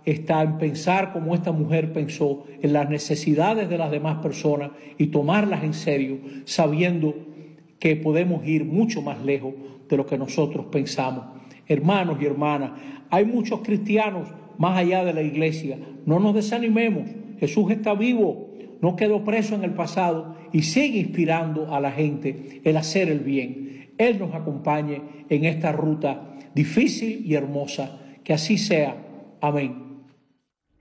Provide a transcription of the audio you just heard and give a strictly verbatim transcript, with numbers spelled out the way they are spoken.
está en pensar como esta mujer pensó, en las necesidades de las demás personas y tomarlas en serio, sabiendo que podemos ir mucho más lejos de lo que nosotros pensamos. Hermanos y hermanas, hay muchos cristianos más allá de la iglesia. No nos desanimemos. Jesús está vivo, no quedó preso en el pasado y sigue inspirando a la gente el hacer el bien. Él nos acompañe en esta ruta difícil y hermosa. Que así sea. Amén.